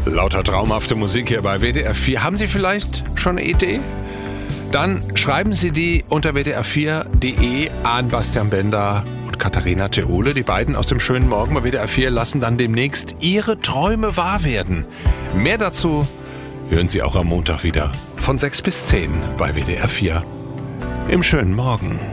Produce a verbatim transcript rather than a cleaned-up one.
Lauter traumhafte Musik hier bei W D R vier. Haben Sie vielleicht schon eine Idee? Dann schreiben Sie die unter w d r vier punkt de an Bastian Bender und Katharina Theole. Die beiden aus dem schönen Morgen bei W D R vier lassen dann demnächst Ihre Träume wahr werden. Mehr dazu hören Sie auch am Montag wieder von sechs bis zehn bei W D R vier im schönen Morgen.